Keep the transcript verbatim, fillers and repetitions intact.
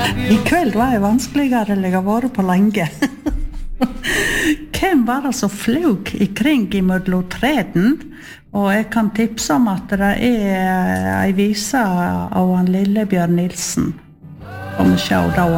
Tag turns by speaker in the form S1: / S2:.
S1: I kveld var jeg vanskeligere enn jeg har vært på lenge. Hvem var det som fløg ikring i mellom treden? Og jeg kan tipse om at det er en vise av han Lillebjørn Nilsen. Kom og sjå da.